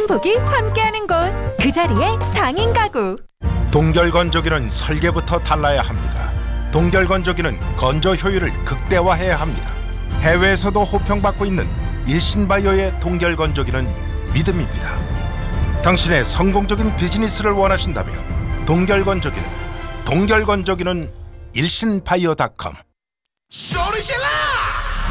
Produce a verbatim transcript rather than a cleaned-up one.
행복이 함께하는 곳, 그 자리에 장인 가구. 동결건조기는 설계부터 달라야 합니다. 동결건조기는 건조 효율을 극대화해야 합니다. 해외에서도 호평받고 있는 일신바이오의 동결건조기는 믿음입니다. 당신의 성공적인 비즈니스를 원하신다면 동결건조기는 동결건조기는 일신바이오닷컴. 소리 질러!